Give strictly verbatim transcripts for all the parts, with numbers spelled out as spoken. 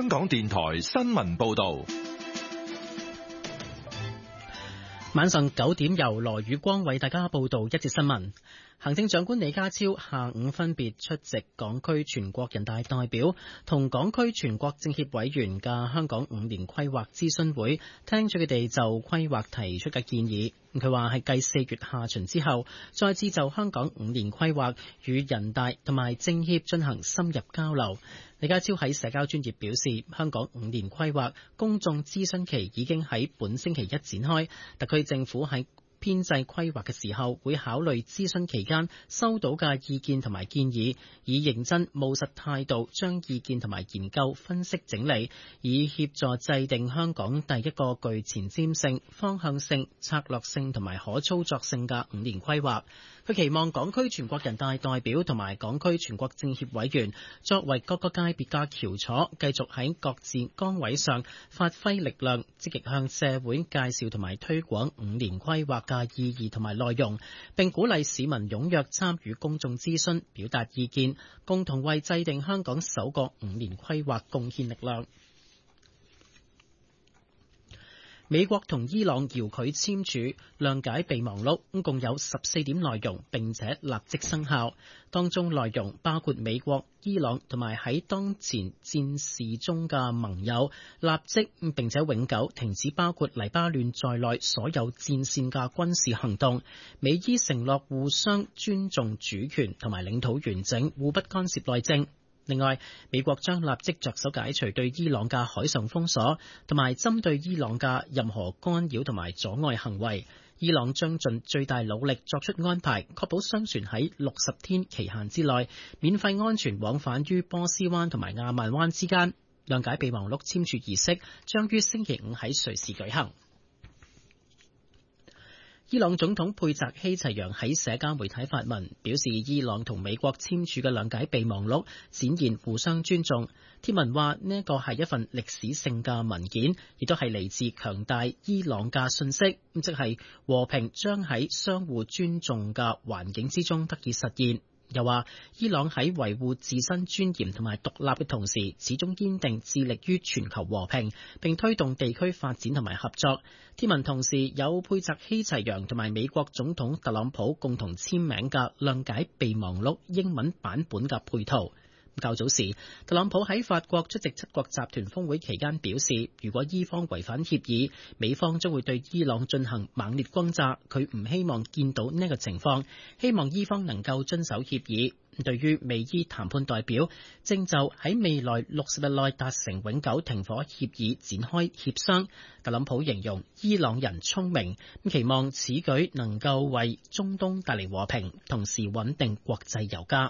香港電台新聞報道。 晚上九點由羅宇光為大家報道一節新聞。行政長官李家超下午分別出席港區全國人大代表同港區全國政協委員嘅香港五年規劃諮詢會，聽取佢哋就規劃提出嘅建議。佢話係繼四月下旬之後，再次就香港五年規劃與人大同埋政協進行深入交流。李家超喺社交專頁表示，香港五年規劃公眾諮詢期已經喺本星期一展開，特區政府喺編制規劃嘅時候，會考慮諮詢期間收到嘅意見同埋建議，以認真務實態度將意見同埋研究分析整理，以協助制定香港第一個具前瞻性、方向性、策略性同埋可操作性嘅五年規劃。佢期望港區全國人大代表同埋港區全國政協委員作為各個界別嘅翹楚，繼續喺各自崗位上發揮力量，積極向社會介紹同埋推廣五年規劃嘅意義同埋內容，並鼓勵市民踴躍參與公眾諮詢，表達意見，共同為制定香港首個五年規劃貢獻力量。美國同伊朗遙距簽署諒解備忘錄，共有十四點內容，並且立即生效。當中內容包括美國、伊朗同埋喺當前戰事中嘅盟友立即並且永久停止包括黎巴嫩在內所有戰線嘅軍事行動。美伊承諾互相尊重主權同埋領土完整，互不干涉內政。另外，美國將立即着手解除對伊朗嘅海上封鎖，同埋針對伊朗嘅任何干擾同埋阻礙行為。伊朗將盡最大努力作出安排，確保商船喺六十天期限之內免費安全往返於波斯灣同埋亞曼灣之間。諒解備忘錄簽署儀式將於星期五喺瑞士舉行。伊朗總統佩澤希齊揚喺社交媒體發文，表示伊朗同美國簽署嘅諒解備忘錄展現互相尊重。貼文話呢一個係一份歷史性嘅文件，亦都係嚟自強大伊朗嘅信息，即係和平將喺相互尊重嘅環境之中得以實現。又話伊朗喺維護自身尊嚴同埋獨立嘅同時，始終堅定致力於全球和平，並推動地區發展同埋合作。貼文同時有佩澤希齊揚同埋美國總統特朗普共同簽名嘅諒解備忘錄英文版本嘅配圖。較早時，特朗普喺法國出席七國集團峰會期間表示，如果伊方違反協議，美方將會對伊朗進行猛烈轟炸。佢唔希望見到呢個情況，希望伊方能夠遵守協議。對於美伊談判代表正就喺未來六十日內達成永久停火協議展開協商，特朗普形容伊朗人聰明，期望此舉能夠為中東帶嚟和平，同時穩定國際油價。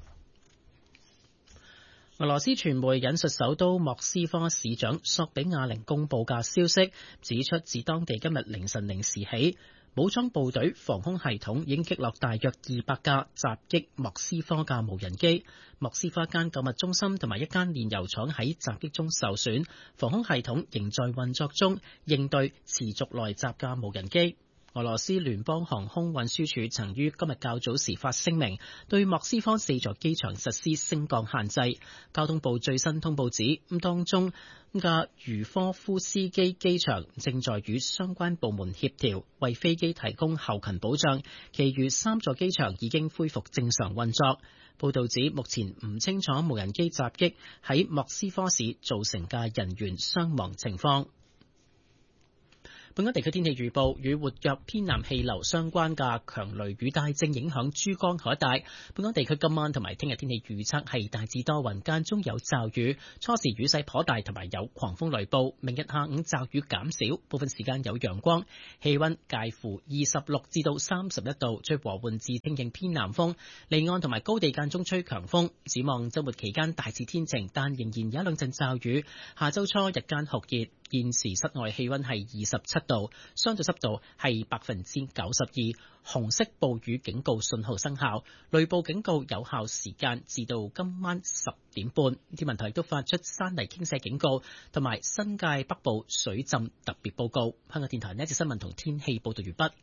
俄羅斯傳媒引述首都莫斯科市長索比亞寧公布嘅消息，指出自當地今日凌晨零時起，武裝部隊防空系統已經擊落大約二百架襲擊莫斯科嘅無人機。莫斯科一間購物中心同埋一間煉油廠喺襲擊中受損，防空系統仍在運作中，應對持續來襲嘅無人機。俄羅斯聯邦航空運輸署曾於今日較早時發聲明，對莫斯科四座機場實施升降限制。交通部最新通報指，咁當中嘅茹科夫斯基機場正在與相關部門協調，為飛機提供後勤保障。其餘三座機場已經恢復正常運作。報道指，目前唔清楚無人機襲擊喺莫斯科市造成嘅人員傷亡情況。本港地區天氣預報，與活躍偏南氣流相關嘅強雷雨帶正影響珠江口一帶。本港地區今晚同埋聽日天氣預測係大致多雲，間中有驟雨，初時雨勢頗大，同埋有狂風雷暴。明日下午驟雨減少，部分時間有陽光，氣溫介乎二十六至到三十一度，吹和緩至清勁偏南風，離岸同埋高地間中吹強風。展望週末期間大致天晴，但仍然有一兩陣驟雨。下週初日間酷熱。現時室外氣溫係二十七度，相對濕度係百分之九十二，紅色暴雨警告信號生效，雷暴警告有效時間至到今晚十點半。天文台亦都發出山泥傾瀉警告同埋新界北部水浸特別報告。香港電台呢一節新聞同天氣報道完畢。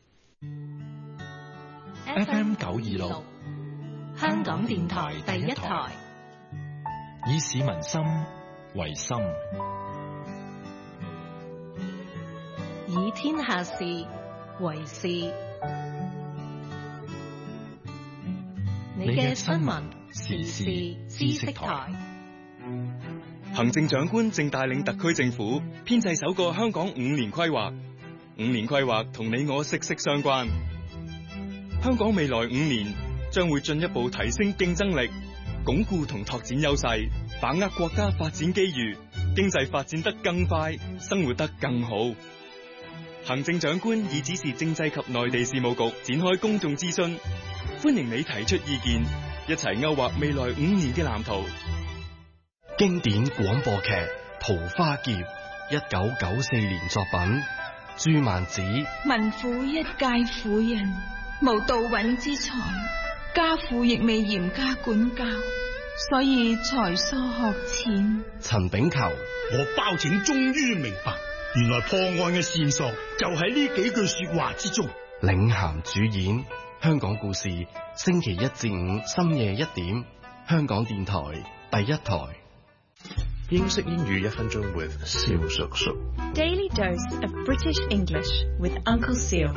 F M 九二六， 香港電台第一台， 以市民心為心， 以天下事為事。你嘅新聞時事知識台。 行政長官正帶領特區政府編製首個香港五年規劃。五年規劃同你我息息相關。香港未來五年將會進一步提升競爭力，鞏固同拓展優勢，把握國家發展機遇，經濟發展得更快，生活得更好。行政長官已指示政制及內地事務局展開公眾諮詢，歡迎你提出意見，一齊勾畫未來五年嘅藍圖。 經典廣播劇《桃花劫》，一九九四年作品。朱曼子， 民婦一介婦人，無到穩之才，家父亦未嚴加管教，所以才疏學淺。 陳炳球， 我包拯終於明白，原來破案嘅線索就喺呢幾句說話之中。 領銜主演，香港故事，星期一至五深夜一點，香港電台第一台。 英式英語一分鐘 with 蕭叔叔。 Daily dose of British English with Uncle Seal。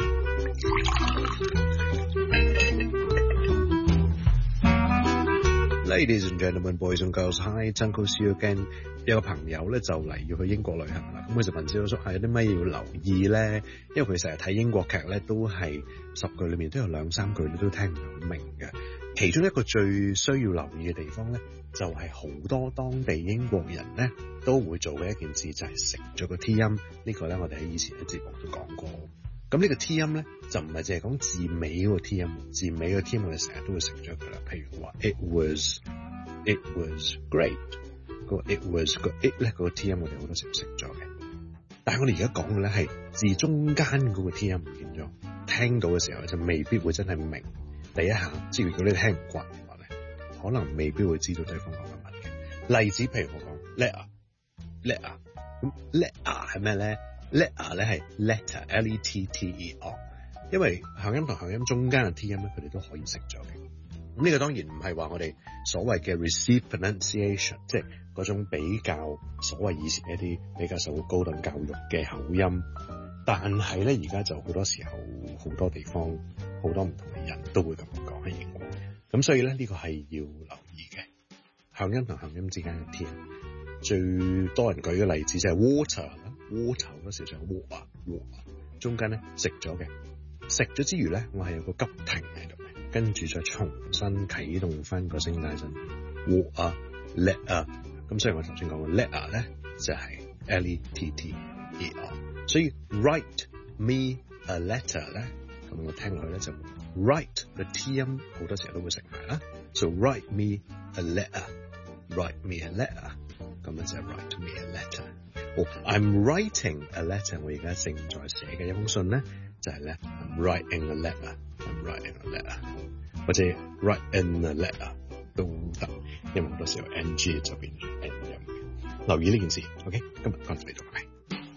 Ladies and gentlemen, boys and girls, hi, Uncle Seal again。有個朋友咧就嚟要去英國旅行啦，咁佢就問蕭叔係有啲咩要留意咧？因為佢成日睇英國劇咧，都係十句裏面都有兩三句你都聽唔到明嘅。其中一個最需要留意嘅地方咧，就係、是、好多當地英國人咧都會做嘅一件事，就係食咗個 T 音。這個、呢個咧我哋喺以前嘅節目都講過。咁呢個 T 音咧就唔係淨係講字尾嗰個 T 音，字尾個 T 音我哋成日都會食咗佢啦。譬如話 It was, it was great，個 It was 個 it 咧嗰個 T 音我哋好多時食咗嘅。但係我哋而家講嘅咧係字中間嗰個 T 音唔見咗，聽到嘅時候就未必會真係明。第一下，即係如果你聽唔慣嘅話咧，可能未必會知道對方講緊乜嘅。例子，譬如我講 letter letter， 咁 letter 係咩咧 ？letter 咧係 letter L E T T E R， 因為響音同響音中間嘅 T 音咧，佢哋都可以食咗嘅。咁呢個當然唔係話我哋所謂嘅 received pronunciation， 即係嗰種比較所謂以前一啲比較受高等教育嘅口音。但係咧，而家就好多時候，好多地方，好多唔同嘅人都會咁講喺英國。咁所以咧，呢、這個係要留意嘅。響音同響音之間嘅 T， 最多人舉嘅例子就係 water 啦 ，water 嗰時就係 water water， 中間咧食咗嘅，食咗之餘咧，我係有個急停喺度嘅，跟住再重新啟動翻個聲帶聲 water letter。咁所以我頭先講嘅 letter 咧就係、是、L E T T E R。所以 write me a letter 咧，咁我聽落去咧就 write 個 T 音好多時候都會食埋啦。So write me a letter，write me a letter， 咁樣就係 write me a letter。哦、oh, ，I'm writing a letter， 我而家正在寫嘅一封信咧，就係、是、咧 I'm writing a letter，I'm writing a letter， 或者 write in a letter 都得，因為好多時候 N G 就變咗 N 音。留意呢件事 ，OK？ 今日講到呢度，拜拜。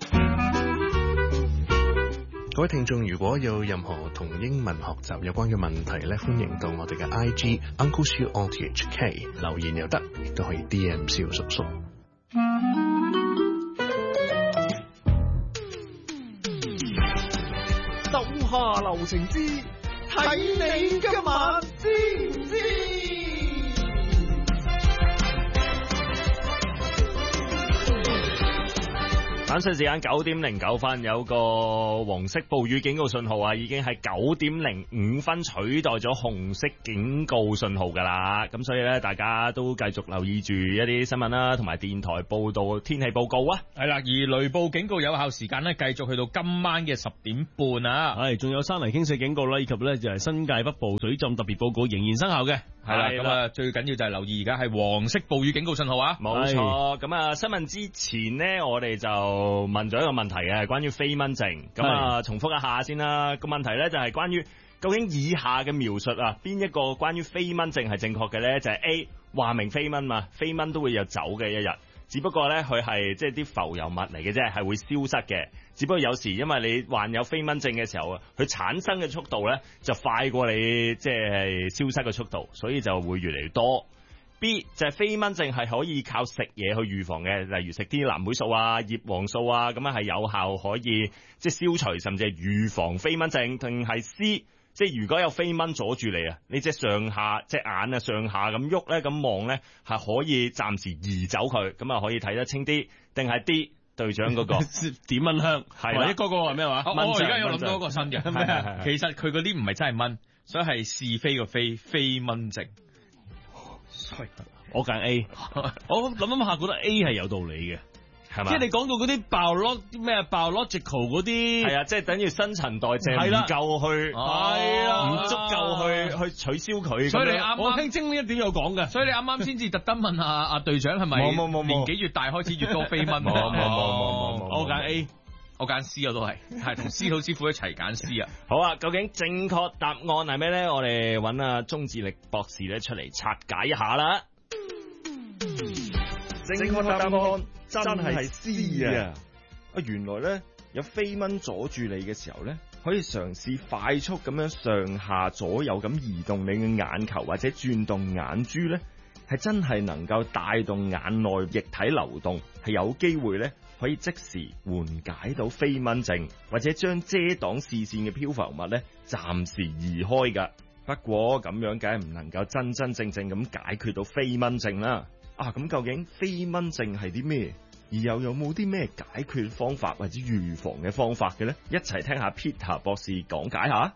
各位聽眾，如果有任何同英文學習有關嘅問題咧，歡迎到我哋嘅 I G Uncle Seal O T H K 留言又得，亦都可以 D M 蕭叔叔。 手下留情之，睇你今晚知唔知？ 晚上時間九點零九分，有個黃色暴雨警告信號啊，已經係九點零五分取代咗紅色警告信號噶啦。咁所以咧，大家都繼續留意住一啲新聞啦，同埋電台報道天氣報告啊。 係啦，而雷暴警告有效時間咧，繼續去到今晚嘅十點半啊。 係，仲有山泥傾瀉警告啦，以及咧就係新界北部水浸特別報告仍然生效嘅。 係啦，咁啊最緊要就係留意而家係黃色暴雨警告信號啊。 冇錯，咁啊新聞之前呢，我哋就問咗一個問題嘅，關於飛蚊症。咁啊重複一下先啦。個問題咧就係關於究竟以下嘅描述啊，邊一個關於飛蚊症係正確嘅咧？就係、是、A 話明飛蚊嘛，飛蚊都會有走嘅一日，只不過咧佢係即係啲浮游物嚟嘅啫，係會消失嘅。只不過有時因為你患有飛蚊症嘅時候啊，佢產生嘅速度咧就快過你即係消失嘅速度，所以就會越嚟越多。 B 就係飛蚊症係可以靠食嘢去預防嘅，例如食啲藍莓素啊、葉黃素啊，咁啊係有效可以即係消除甚至係預防飛蚊症。定係 C 即係如果有飛蚊阻住你啊，你隻上下隻眼啊上下咁喐咧，咁望咧係可以暫時移走佢，咁啊可以睇得清啲。定係 D 隊長嗰個點蚊香， 係或者嗰個係咩話？ 我我而家有諗到一個新嘅，其實佢嗰啲唔係真係蚊，所以係是非個非飛蚊症。 我揀 A， 我諗諗下覺得 A 係有道理嘅， 係嘛？ 即係你講到嗰啲 biolog 咩 biological 嗰啲， 係啊，即係等於新陳代謝唔夠去， 係啊， 唔足夠去去取消佢。 所以你啱啱我聽精呢一點有講嘅， 所以你啱啱先至特登問下阿隊長係咪冇冇冇年紀越大開始越多飛蚊？ 冇冇冇冇冇， 我揀 A。 我揀 C 我都係，係同司徒師傅一齊揀 C 啊！ 好啊，究竟正確答案係咩咧？我哋揾阿鍾志力博士咧出嚟拆解一下啦。 正確答案真係 C 啊！啊，原來咧有飛蚊阻住你嘅時候咧，可以嘗試快速咁樣上下左右咁移動你嘅眼球或者轉動眼珠咧，係真係能夠帶動眼內液體流動，係有機會咧。可以即時緩解到飛蚊症，或者將遮擋視線嘅漂浮物咧暫時移開噶。不過咁樣梗係唔能夠真真正正咁解決到飛蚊症啦。啊，咁究竟飛蚊症係啲咩？而又有冇啲咩解決方法或者預防嘅方法嘅咧？一齊聽下 Peter 博士講解下。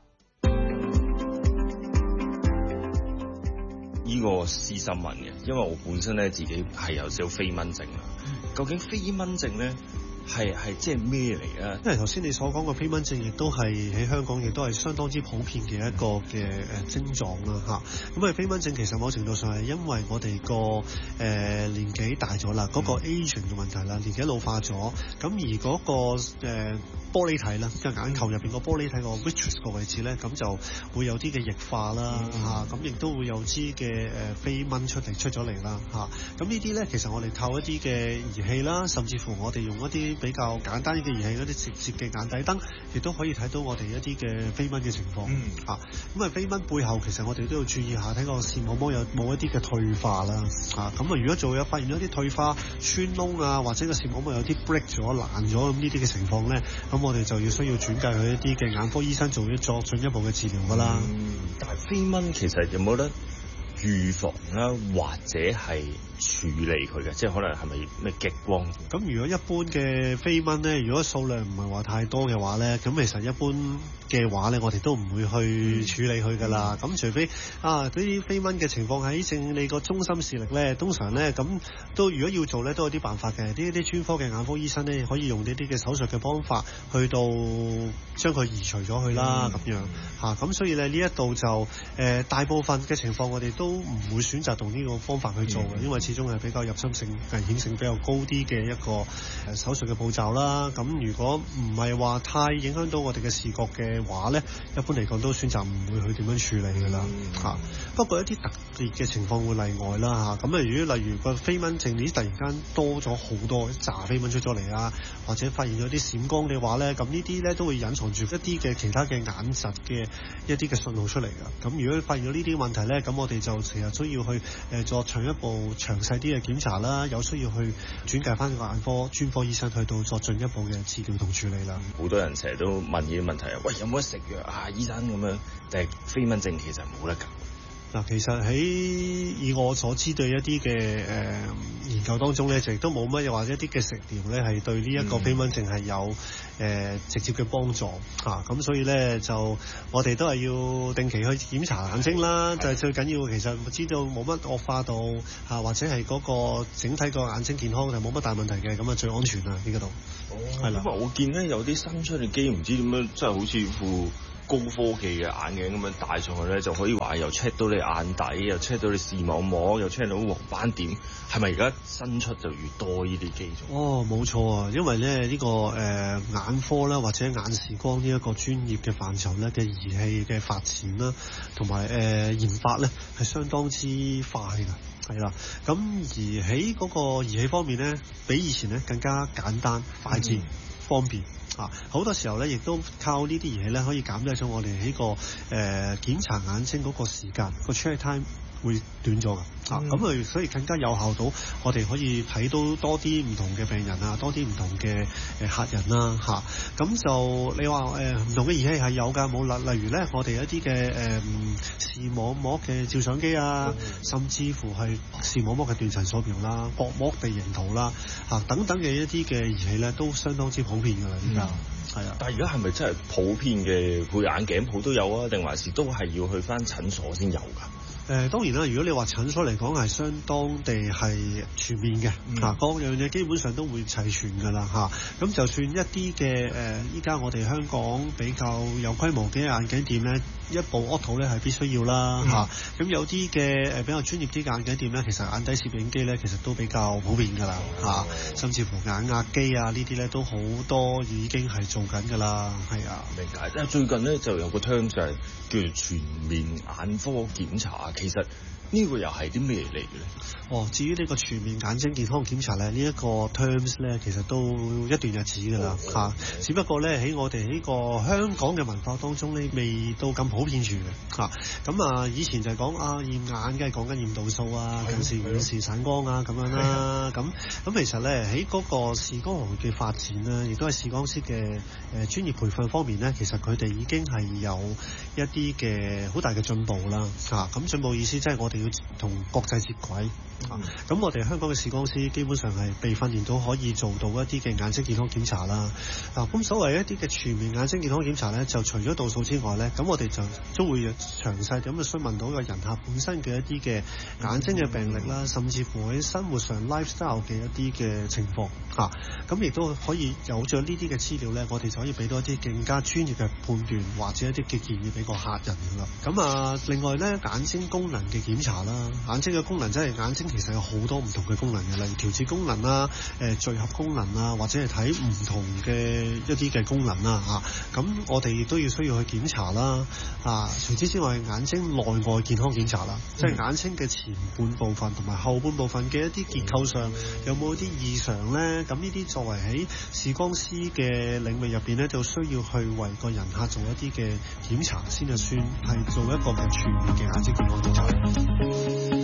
呢個私心問嘅，因為我本身咧自己係有少少飛蚊症啊。究竟飛蚊症咧係係即係咩嚟啊？ 因為頭先你所講嘅飛蚊症，亦都係喺香港亦都係相當之普遍嘅一個嘅誒症狀啦嚇。咁啊飛蚊症其實某程度上係因為我哋個誒年紀大咗啦，嗰、嗯、個 aging 嘅問題啦，年紀老化咗，咁而嗰、嗰個誒、呃、玻璃體啦，即係眼球入邊個玻璃體個 vitreous 個位置咧，咁就會有啲嘅液化啦嚇，咁亦、嗯、都會有支嘅誒飛蚊出嚟出咗嚟啦嚇。咁呢啲咧其實我哋靠一啲嘅儀器啦，甚至乎我哋用一啲比較簡單嘅儀器，嗰啲直接嘅眼底燈，亦都可以睇到我哋一啲嘅飛蚊嘅情況嚇。咁啊飛蚊背後其實我哋都要注意下，睇個視網膜有冇一啲嘅退化啦嚇。咁啊如果做有發現咗啲退化、穿窿啊，或者個視網膜有啲 break 咗、爛咗咁呢啲嘅情況咧，咁我哋就要需要轉介去一啲嘅眼科醫生做一作進一步嘅治療噶啦。 嗯，但係飛蚊其實有冇得預防啦，或者係處理佢嘅，即係可能係咪咩激光？ 咁如果一般嘅飛蚊咧，如果數量唔係話太多嘅話咧，咁其實一般嘅話咧，我哋都唔會去處理佢噶啦。咁、嗯、除非啊，嗰啲飛蚊嘅情況喺正你個中心視力咧，通常咧咁都如果要做咧，都有啲辦法嘅。呢啲專科嘅眼科醫生咧，可以用呢啲嘅手術嘅方法去到將佢移除咗佢啦，咁、嗯、樣嚇。咁、啊、所以咧呢一度就誒、呃、大部分嘅情況，我哋都唔會選擇用呢個方法去做嘅，嗯、因為始終係比較入侵性、危險性比較高啲嘅一個誒手術嘅步驟啦。咁如果唔係話太影響到我哋嘅視覺嘅話咧，一般嚟講都選擇唔會去點樣處理㗎啦嚇。不過一啲特別嘅情況會例外啦嚇。咁啊，如果例如個飛蚊症，你突然間多咗好多一紮飛蚊出咗嚟啊，或者發現咗啲閃光嘅話咧，咁呢啲咧都會隱藏住一啲嘅其他嘅眼疾嘅一啲嘅信號出嚟㗎。咁如果發現咗呢啲問題咧，咁我哋就成日需要去誒作進一步詳細啲嘅檢查啦，有需要去轉介翻個眼科專科醫生去到作進一步嘅治療同處理啦。 好多人成日都問呢啲問題啊，喂，有冇得食藥啊？醫生咁樣，但係飛蚊症其實冇得救。 嗱，其實喺以我所知對一啲嘅誒研究當中咧，就亦都冇乜又或者一啲嘅食療咧，係對呢一個飛蚊症係有誒、呃、直接嘅幫助嚇。咁、啊、所以咧就我哋都係要定期去檢查眼睛啦，就係、是、最緊要。其實知道冇乜惡化到嚇、啊，或者係嗰個整體個眼睛健康就冇乜大問題嘅，咁啊最安全啦呢個度。 哦，係啦。因為我見咧有啲新出嘅機，唔知點樣，真係好似副高科技嘅眼鏡咁樣戴上去咧，就可以話又 check 到你眼底，又 check 到你視網膜，又 check 到黃斑點。係咪而家新出就越多呢啲機種？ 哦，冇錯啊，因為咧呢、這個誒、呃、眼科啦，或者眼視光呢一個專業嘅範疇咧嘅儀器嘅發展啦，同埋誒研發咧係相當之快㗎，係啦。咁而喺嗰個儀器方面咧，比以前咧更加簡單、快捷、嗯、方便。啊，好多時候咧，亦都靠呢啲儀器咧，可以減低咗我哋喺個誒、呃、檢查眼睛嗰個時間個 check time 會短咗㗎。啊，咁佢所以更加有效到我哋可以睇到多啲唔同嘅病人啊，多啲唔同嘅誒客人啦嚇。咁就你話誒唔同嘅儀器係有㗎，冇例例如咧，我哋一啲嘅誒視網膜嘅照相機啊，甚至乎係視網膜嘅斷層掃描啦、角膜地形圖啦嚇等等嘅一啲嘅儀器咧，都相當之普遍㗎啦，而家係啊。 但係而家係咪真係普遍嘅配眼鏡鋪都有啊？定還是都係要去翻診所先有㗎？ 誒、呃、當然啦，如果你話診所嚟講係相當地係全面嘅，嚇、嗯啊、各樣嘢基本上都會齊全㗎啦嚇。咁、啊、就算一啲嘅誒，依、呃、家我哋香港比較有規模嘅眼鏡店咧，一部 Auto 咧係必須要啦嚇。咁、嗯啊、有啲嘅誒比較專業啲嘅眼鏡店咧，其實眼底攝影機咧其實都比較普遍㗎啦嚇。甚至乎眼壓機啊呢啲咧都好多已經係做緊㗎啦，係啊。 明解。但係最近咧就有個 term 就係叫做全面眼科檢查。其實呢個又係啲咩嚟嘅咧？ 哦，至於呢個全面眼睛健康檢查咧，呢、這、一個 terms 咧，其實都一段日子㗎啦嚇。只不過咧喺我哋呢個香港嘅文化當中咧，未到咁普遍住嘅嚇。咁啊，以前就係講啊驗眼，梗係講緊驗度數啊、近視、遠視、散光啊咁樣啦。咁咁其實咧喺嗰個視光行業嘅發展咧，亦都係視光師嘅誒專業培訓方面咧，其實佢哋已經係有一啲嘅好大嘅進步啦嚇。咁進步意思即係我哋要同國際接軌。咁、嗯、我哋香港嘅視光師基本上係被訓練到可以做到一啲嘅眼睛健康檢查啦。嗱，咁所謂一啲嘅全面眼睛健康檢查咧，就除咗度數之外咧，咁我哋就都會詳細咁去詢問到個人客本身嘅一啲嘅眼睛嘅病歷啦，甚至乎喺生活上 lifestyle 嘅一啲嘅情況嚇。咁亦都可以有咗呢啲嘅資料咧，我哋就可以俾到一啲更加專業嘅判斷或者一啲嘅建議俾個客人㗎啦。咁啊，另外咧眼睛功能嘅檢查啦，眼睛嘅功能即係眼睛其實有好多唔同嘅功能嘅，例如調節功能啦、誒聚合功能啊，或者係睇唔同嘅一啲嘅功能啦嚇。咁我哋亦都要需要去檢查啦啊。除此之外，眼睛內外健康檢查啦，即係眼睛嘅前半部分同埋後半部分嘅一啲結構上有冇啲異常咧？咁呢啲作為喺視光師嘅領域入邊咧，就需要去為個人客做一啲嘅檢查先，就算係做一個嘅全面嘅眼睛健康檢查。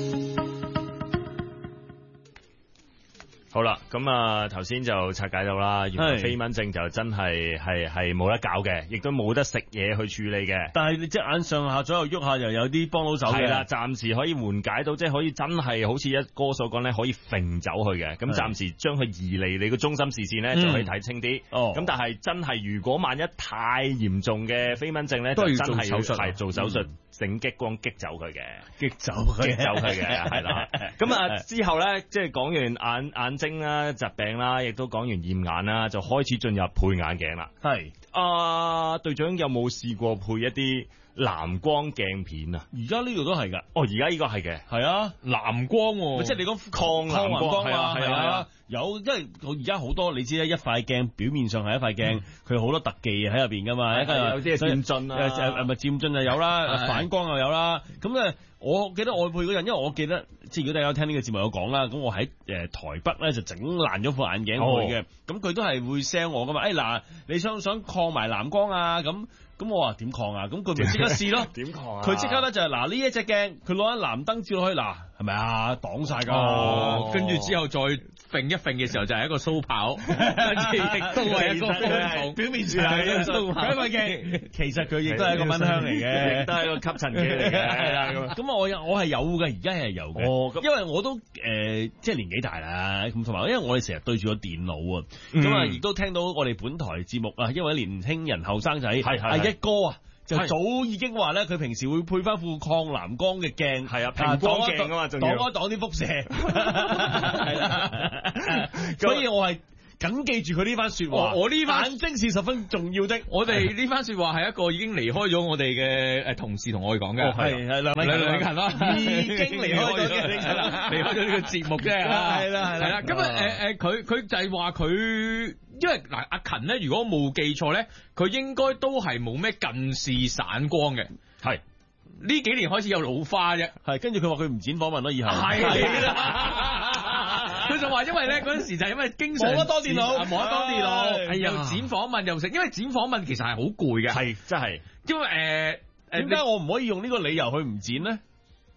好啦，咁啊頭先就拆解到啦，原來飛蚊症就真係係係冇得搞嘅，亦都冇得食嘢去處理嘅。 但係你隻眼上下左右喐下，又有啲幫到手嘅。係啦，暫時可以緩解到，即係可以真係好似一哥所講咧，可以揈走去嘅。咁暫時將佢移離你個中心視線咧，就可以睇清啲。哦。咁但係真係如果萬一太嚴重嘅飛蚊症咧，都係真係要係做手術。整激光激走佢嘅， 激走佢， 激走佢嘅，係啦。咁啊之後咧，即係講完眼眼睛啦、疾病啦，亦都講完驗眼啦，就開始進入配眼鏡啦。係，啊隊長有冇試過配一啲藍光鏡片啊？ 而家呢度都係㗎。 哦，而家呢個係嘅。 係啊，藍光喎、啊，即係你講抗藍光啊，係啊。啊有，因為而家好多你知咧，一塊鏡表面上係一塊鏡，佢好、嗯、多特技喺入邊噶嘛，一有啲漸進啊，誒咪漸進就有啦，反光又有啦。咁咧，我記得我配嗰陣，因為我記得，即係如果大家聽呢個節目有講啦，咁我喺誒台北咧就整爛咗副眼鏡配嘅，咁佢、哦、都係會 sell 我噶嘛。誒、哎、嗱，你想想抗埋藍光啊？咁咁我話點抗啊？咁佢咪即刻試咯？點抗啊？佢即刻咧就係、是、嗱呢一隻鏡，佢攞一藍燈照落去，嗱係咪啊？擋晒㗎，跟住、哦、之後再揈一揈嘅時候就係一個蘇跑，跟住亦都係一個風筒，表面上係一個蘇跑。因為鏡其實佢亦都係一個蚊香嚟嘅，亦都係一個吸塵機嚟嘅。係啦，咁我我係有嘅，而家係有嘅。哦，因為我都誒、呃、即係年紀大啦，咁同埋因為我哋成日對住個電腦啊，咁啊亦都聽到我哋本台節目啊，因為年輕人後生仔阿一哥啊。就早已經話咧，佢平時會配翻副抗藍光嘅鏡，係啊，平光鏡啊嘛，仲要擋一擋啲輻射，係啦。所以我係緊記住佢呢番說話。我呢番眼睛是十分重要的。我哋呢番說話係一個已經離開咗我哋嘅誒同事同我哋講嘅，係係梁梁梁勤啦，已經離開咗嘅，係啦，離開咗呢個節目啫。係啦係啦，係啦。咁啊誒誒，佢佢就係話佢。因為嗱阿勤咧，如果冇記錯咧，佢應該都係冇咩近視散光嘅，係呢幾年開始有老花啫，係跟住佢話佢唔剪訪問咯，以後係啦，佢就話因為咧嗰陣時就係因為經常望得多電腦，望得多電腦，係又剪訪問又食，因為剪訪問其實係好攰嘅，係真係，因為誒誒點解我唔可以用呢個理由去唔剪咧？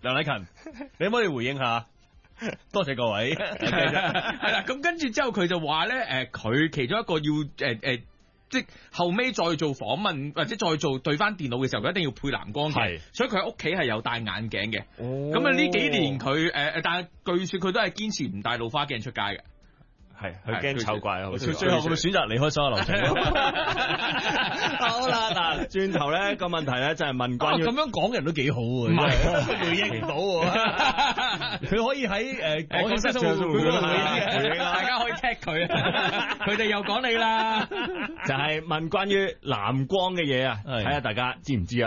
梁禮勤，你可唔可以回應下？多謝各位。 係啦，咁跟住之後佢就話咧，誒，佢其中一個要誒誒。呃即係後尾再做訪問或者再做對翻電腦嘅時候，佢一定要配藍光嘅，所以佢喺屋企係有戴眼鏡嘅。咁啊呢幾年佢誒誒，但係據說佢都係堅持唔帶老花鏡出街嘅。 係，佢驚醜怪啊！ 佢最後佢咪選擇離開所有流程咯。 好啦，嗱，轉頭咧個問題咧就係問關於咁樣講人都幾好喎，唔係回應唔到喎。佢可以喺誒講嘅生活回應，大家可以 tag 佢。佢哋又講你啦， 就係問關於藍光嘅嘢啊，睇下大家知唔知啊？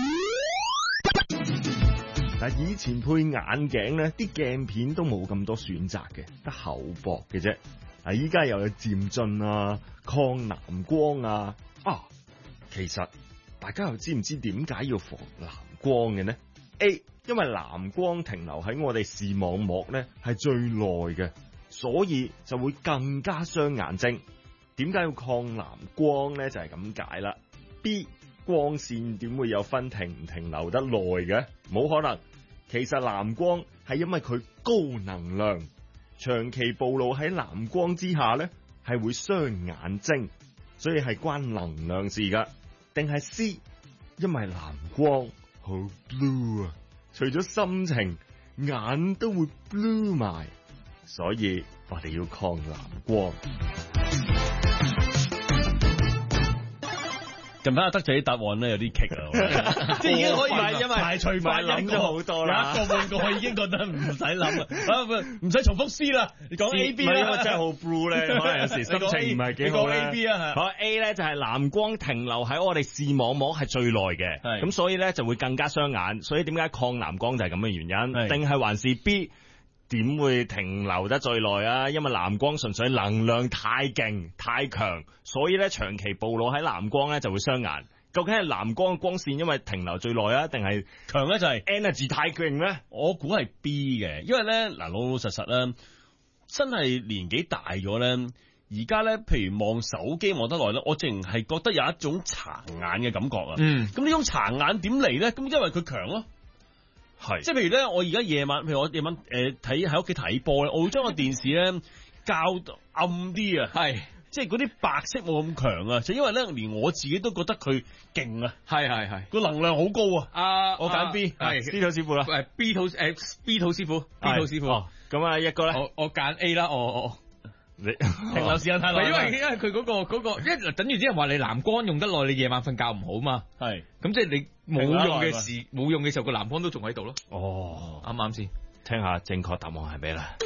但以前配眼鏡咧，啲鏡片都冇咁多選擇嘅，得厚薄嘅啫。嗱，依家又有漸進啊、抗藍光啊，啊，其實大家又知唔知點解要防藍光嘅呢 ？A， 因為藍光停留喺我哋視網膜咧係最耐嘅，所以就會更加傷眼睛。點解要抗藍光咧？就係咁解啦。B， 光線點會有分停唔停留得耐嘅？冇可能。其實藍光係因為佢高能量，長期暴露喺藍光之下咧，係會傷眼睛，所以係關能量事噶。定係 C， 因為藍光好 blue 啊，除咗心情，眼都會 blue 埋，所以我哋要抗藍光。 近排阿德仔啲答案咧有啲棘啊，即係已經可以因為排除法諗咗好多啦，一個半個已經覺得唔使諗啦，唔使重複 C 啦，你講 A B 啦， 因為真係好 blue 咧，可能有時心情唔係幾好咧。 A B 啊， 好 A 咧就係藍光停留喺我哋視網膜係最耐嘅，咁所以咧就會更加傷眼，所以點解抗藍光就係咁嘅原因，定係還是 B？點會停留得最耐啊？因為藍光純粹能量太勁太強，所以咧長期暴露喺藍光咧就會傷眼。究竟係藍光光線因為停留最耐啊，定係強咧就係 energy 太勁咧？ 我估係 B 嘅，因為咧嗱老老實實咧，真係年紀大咗咧，而家咧譬如望手機望得耐咧，我淨係覺得有一種殘眼嘅感覺啊。嗯，咁呢種殘眼點嚟咧？咁因為佢強咯。係，即係譬如咧，我而家夜晚，譬如我夜晚誒睇喺屋企睇波咧，我會將個電視咧校暗啲啊，係，即係嗰啲白色冇咁強啊，就因為咧連我自己都覺得佢勁啊，係係係，個能量好高啊，啊，我揀 B，係 B 土師傅啦， 誒 B 土誒 B 土師傅 ，B 土師傅， 咁啊一個咧， 我我揀 A 啦，我我。你停留時間太耐，因為因為佢嗰個嗰個，因為等於啲人話你藍光用得耐，你夜晚瞓覺唔好嘛。係，咁即係你冇用嘅時，冇用嘅時候個藍光都仲喺度咯。哦，啱啱先？ 聽下正確答案係咩啦？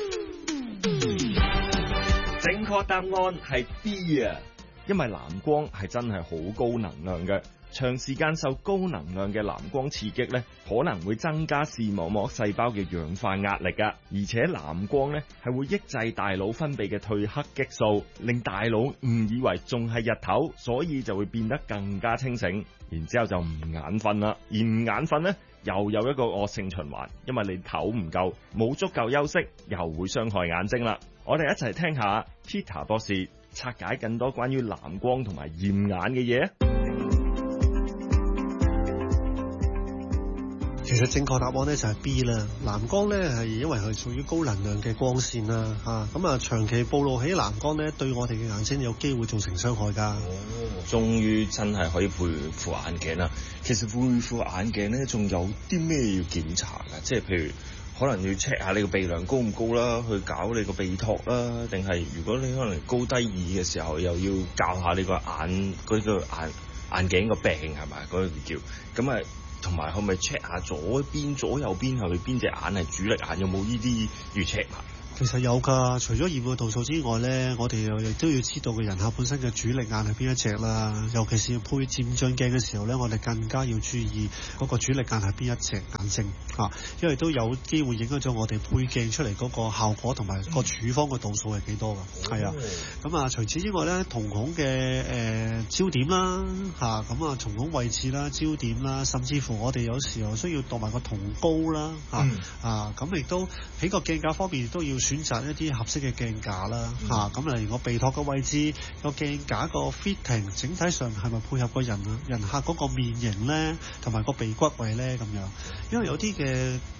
正確答案係 B 啊，因為藍光係真係好高能量嘅。長時間受高能量嘅藍光刺激咧，可能會增加視網膜細胞嘅氧化壓力噶，而且藍光咧係會抑制大腦分泌嘅褪黑激素，令大腦誤以為仲係日頭，所以就會變得更加清醒，然之後就唔眼瞓啦。而唔眼瞓咧，又有一個惡性循環，因為你唞唔夠，冇足夠休息，又會傷害眼睛啦。我哋一齊聽下 Peter 博士拆解更多關於藍光同埋驗眼嘅嘢。 其實正確答案咧就係 B 啦，藍光咧係因為佢屬於高能量嘅光線啦，嚇咁啊長期暴露喺藍光咧，對我哋嘅眼睛有機會造成傷害㗎。 哦，終於真係可以配副眼鏡啦。其實配副眼鏡咧，仲有啲咩要檢查㗎？即係譬如可能要 check 下你個鼻梁高唔高啦，去搞你個鼻托啦，定係如果你可能高低耳嘅時候，又要教下你個眼嗰個眼眼鏡個病係咪嗰個叫咁啊？同埋可唔可以 check 下左邊左右邊係咪邊隻眼係主力眼，有冇呢啲要 check 埋？ 其實有㗎，除咗驗嘅度數之外咧，我哋亦都要知道個人客本身嘅主力眼係邊一隻啦。尤其是配漸進鏡嘅時候咧，我哋更加要注意嗰個主力眼係邊一隻眼睛嚇，因為都有機會影響咗我哋配鏡出嚟嗰個效果同埋個處方嘅度數係幾多㗎。係、哦、啊，咁啊除此之外咧，瞳孔嘅誒、呃、焦點啦嚇，咁啊瞳孔位置啦、焦點啦，甚至乎我哋有時候需要度埋個瞳高啦嚇、嗯、啊，咁亦都喺個鏡架方面都要選擇一啲合適嘅鏡架啦嚇，咁、嗯啊、例如我鼻托嘅位置、個鏡架個 fitting， 整體上係咪配合個人人客嗰個面型咧，同埋個鼻骨位咧咁樣？因為有啲嘅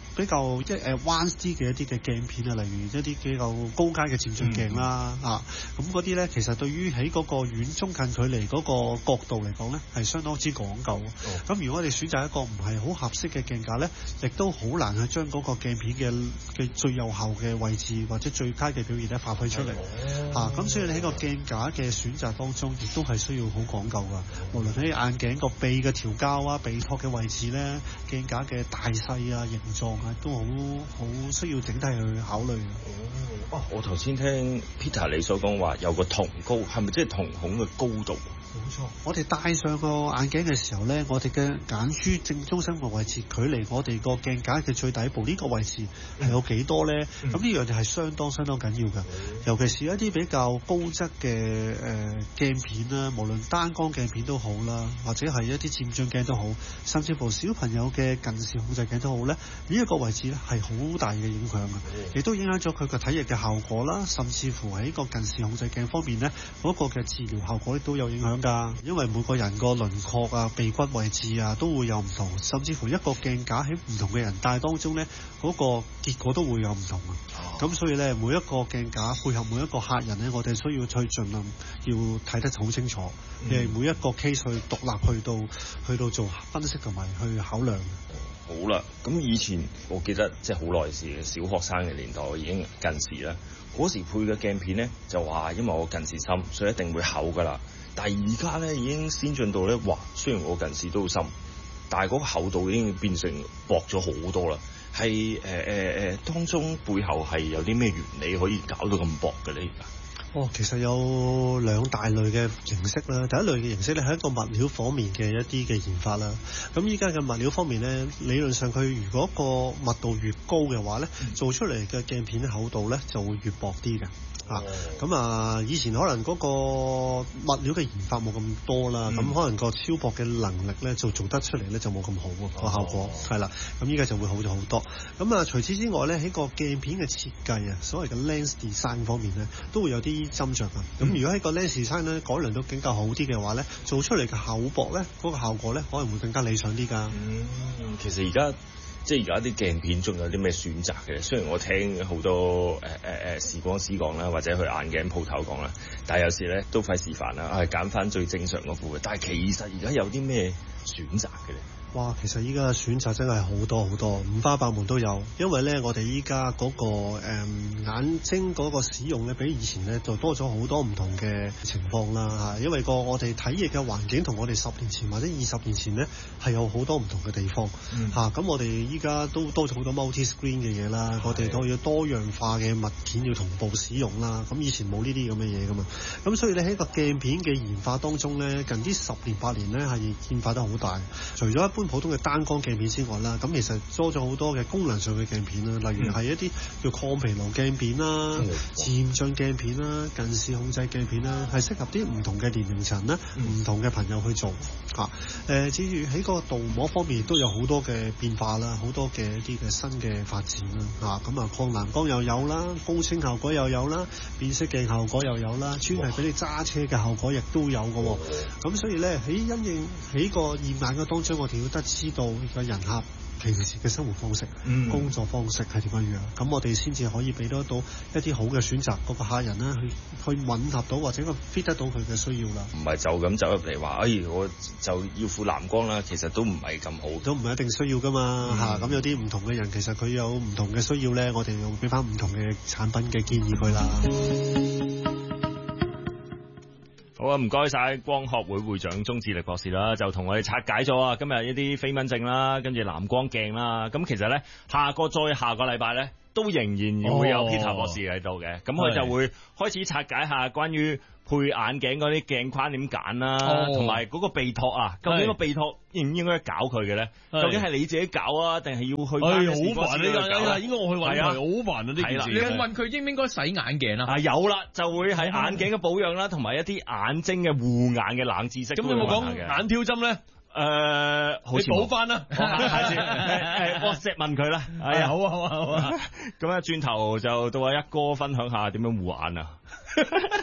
比較即係誒彎啲嘅一啲嘅鏡片啊，例如一啲比較高階嘅漸進鏡啦、嗯、啊，咁嗰啲咧其實對於喺嗰個遠中近距離嗰個角度嚟講咧係相當之講究。咁、哦、如果我哋選擇一個唔係好合適嘅鏡架咧，亦都好難去將嗰個鏡片嘅嘅最有效嘅位置或者最佳嘅表現咧發揮出嚟。啊，咁所以你喺個鏡架嘅選擇當中，亦都係需要好講究噶。無論喺眼鏡個鼻嘅調校啊、鼻托嘅位置咧、鏡架嘅大細啊、形狀啊，都好好需要整體去考慮。 哦，我頭先聽 Peter 你所講話有個瞳高，係咪即係瞳孔嘅高度？ 冇錯，我哋戴上個眼鏡嘅時候咧，我哋嘅眼珠正中心嘅位置，距離我哋個鏡架嘅最底部呢個位置係有幾多咧？咁呢、嗯、樣就係相當相當緊要㗎。嗯、尤其是一啲比較高質嘅誒鏡片啦，無論單光鏡片都好啦，或者係一啲漸進鏡都好，甚至乎小朋友嘅近視控制鏡都好咧，呢、這、一個位置咧係好大嘅影響㗎，亦、嗯、都影響咗佢個體液嘅效果啦，甚至乎喺個近視控制鏡方面咧，嗰、那個嘅治療效果亦都有影響。因為每個人個輪廓啊、鼻骨位置啊都會有唔同，甚至乎一個鏡架喺唔同嘅人戴當中呢，嗰、嗰個結果都會有唔同啊。咁、哦、所以呢，每一個鏡架配合每一個客人呢，我哋需要去盡量要睇得好清楚，誒、嗯、每一個 case 去獨立去到去到做分析同埋去考量。 好啦，咁以前我記得即係好耐時嘅小學生嘅年代，我已經近視啦。嗰時配嘅鏡片呢，就話因為我近視深，所以一定會厚噶啦。但係而家咧已經先進到咧，哇！雖然我近視都好深，但係嗰個厚度已經變成薄咗好多啦。係誒誒誒，當中背後係有啲咩原理可以搞到咁薄嘅咧？而家哦，其實有兩大類嘅形式啦。第一類嘅形式咧係一個物料方面嘅一啲嘅研發啦。咁依家嘅物料方面咧，理論上佢如果個密度越高嘅話咧，嗯、做出嚟嘅鏡片厚度咧就會越薄啲嘅。啊，咁啊，以前可能嗰個物料嘅研發冇咁多啦，咁、嗯、可能個超薄嘅能力咧就做得出嚟咧就冇咁好個、哦、效果，係啦，咁依家就會好咗好多。咁啊，除此之外咧，喺個鏡片嘅設計啊，所謂嘅 lens design 方面咧，都會有啲斟酌啊。咁、嗯、如果喺個 lens design 咧改良到更加好啲嘅話咧，做出嚟嘅厚薄咧，嗰、嗰個效果咧可能會更加理想啲㗎。 嗯，其實而家。即係而家啲鏡片仲有啲咩選擇嘅？雖然我聽好多誒誒誒視光師講啦，或者去眼鏡鋪頭講啦，但係有時咧都費事煩啦，係揀翻最正常嗰副嘅。但係其實而家有啲咩選擇嘅咧？ 哇！其實依家嘅選擇真係好多好多，五花八門都有。因為咧，我哋依家嗰個誒、嗯、眼睛嗰個使用咧，比以前咧就多咗好多唔同嘅情況啦嚇。因為個我哋睇嘢嘅環境同我哋十年前或者二十年前咧係有好多唔同嘅地方嚇。咁、嗯啊、我哋依家都多咗好多 multi screen 嘅嘢啦，我哋都要多樣化嘅物件要同步使用啦。咁以前冇呢啲咁嘅嘢噶嘛。咁所以你喺個鏡片嘅研發當中咧，近啲十年八年咧係變化得好大。除咗一般普通嘅單光鏡片之外啦，咁其實多咗好多嘅功能上嘅鏡片啦，例如係一啲叫抗疲勞鏡片啦、嗯、漸進鏡片啦、近視控制鏡片啦，係適合啲唔同嘅年齡層啦、唔、嗯、同嘅朋友去做嚇。誒、啊，至於喺個鍍膜方面亦都有好多嘅變化啦，好多嘅一啲嘅新嘅發展啦嚇。咁啊，抗藍光又有啦，高清效果又有啦，變色鏡效果又有啦，專係俾你揸車嘅效果亦都有嘅喎。咁所以咧喺因應喺個驗眼嘅當中，我哋要得知道個人客平時嘅生活方式、嗯、工作方式係點樣樣，咁我哋先至可以俾得到一啲好嘅選擇，嗰個客人啦，去去吻合到或者個 fit 得到佢嘅需要啦。 唔係就咁走入嚟話，哎，我就要副藍光啦，其實都唔係咁好， 都唔係一定需要噶嘛嚇。咁、嗯啊、有啲唔同嘅人，其實佢有唔同嘅需要咧，我哋又俾翻唔同嘅產品嘅建議佢啦。 好啊，唔該晒光學會會長鍾志力博士啦，就同我哋拆解咗啊今日一啲飛蚊症啦，跟住藍光鏡啦，咁其實咧下個再下個禮拜咧都仍然會有 Peter 博士喺度嘅，咁佢、哦、就會開始拆解下關於配眼鏡嗰啲鏡框點揀啦，同埋嗰個鼻托啊，究竟個鼻托應唔應該搞佢嘅咧？究竟係你自己搞啊，定係要去？哎， 好煩呢個，應該我去揾佢，好煩啊呢件事。 你去問佢應唔應該洗眼鏡啊？ 啊有啦，就會喺眼鏡嘅保養啦，同埋一啲眼睛嘅護眼嘅冷知識。 咁有冇講眼挑針咧？ 誒、呃，好似補翻啦， 下次誒 WhatsApp 問佢啦。 係啊，好啊，好啊，好啊。 咁啊，轉頭就到阿一哥分享下點樣護眼啊。